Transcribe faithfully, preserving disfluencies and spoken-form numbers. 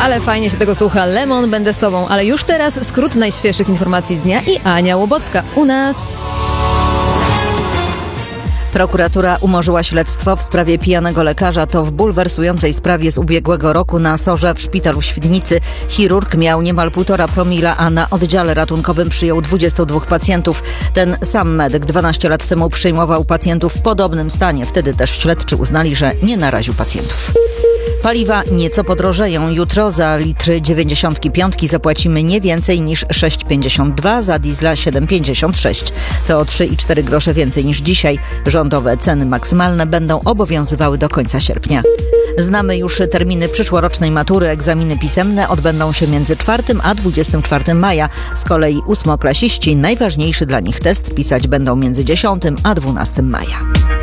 Ale fajnie się tego słucha. Lemon, będę z tobą. Ale już teraz skrót najświeższych informacji z dnia i Ania Łobocka u nas. Prokuratura umorzyła śledztwo w sprawie pijanego lekarza. To w bulwersującej sprawie z ubiegłego roku na Sorze w szpitalu w Świdnicy. Chirurg miał niemal półtora promila, a na oddziale ratunkowym przyjął dwudziestu dwóch pacjentów. Ten sam medyk dwanaście lat temu przyjmował pacjentów w podobnym stanie. Wtedy też śledczy uznali, że nie naraził pacjentów. Paliwa nieco podrożeją. Jutro za litry dziewięćdziesiątki piątki zapłacimy nie więcej niż sześć pięćdziesiąt dwa, za diesla siedem pięćdziesiąt sześć. To o trzy i cztery grosze więcej niż dzisiaj. Rządowe ceny maksymalne będą obowiązywały do końca sierpnia. Znamy już terminy przyszłorocznej matury. Egzaminy pisemne odbędą się między czwartym a dwudziestym czwartym maja. Z kolei ósmoklasiści najważniejszy dla nich test pisać będą między dziesiątym a dwunastym maja.